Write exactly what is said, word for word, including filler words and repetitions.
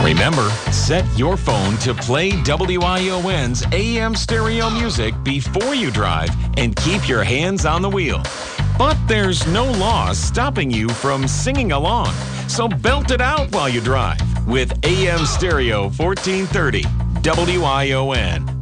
Remember, set your phone to play W I O N's A M stereo music before you drive and keep your hands on the wheel. But there's no law stopping you from singing along, so belt it out while you drive with A M Stereo fourteen thirty W I O N.